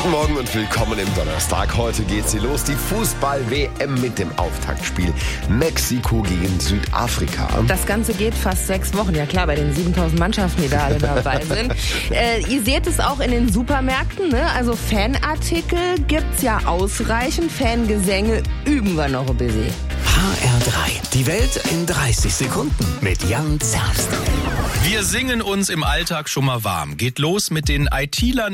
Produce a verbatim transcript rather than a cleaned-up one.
Guten Morgen und willkommen im Donnerstag. Heute geht sie los, die Fußball-W M mit dem Auftaktspiel Mexiko gegen Südafrika. Das Ganze geht fast sechs Wochen. Ja klar, bei den siebentausend Mannschaften, die da alle dabei sind. Äh, ihr seht es auch in den Supermärkten, ne? Also Fanartikel gibt's ja ausreichend. Fangesänge üben wir noch ein bisschen. H R drei, die Welt in dreißig Sekunden mit Jan Zerbst. Wir singen uns im Alltag schon mal warm. Geht los mit den I T-Lern